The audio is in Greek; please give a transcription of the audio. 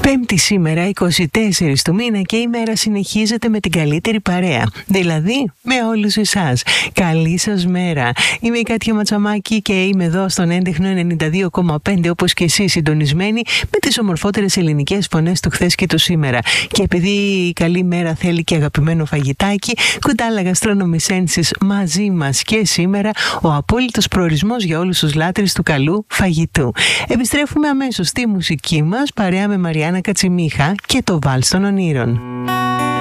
Πέμπτη σήμερα, 24 του μήνα, και η μέρα συνεχίζεται με την καλύτερη παρέα. Δηλαδή, με όλους εσάς. Καλή σας μέρα. Είμαι η Κάτια Ματσαμάκη και είμαι εδώ στον έντεχνο 92,5, όπως και εσείς, συντονισμένοι με τις ομορφότερες ελληνικές φωνές του χθες και του σήμερα. Και επειδή η καλή μέρα θέλει και αγαπημένο φαγητάκι, Κουντάλα Γαστρονομισένσης μαζί μας και σήμερα, ο απόλυτος προορισμός για όλους τους λάτρεις του καλού φαγητού. Επιστρέφουμε αμέσως στη μουσική μας, παρέα με Μαριάννα Κατσιμίχα και το Βάλς των Ονείρων.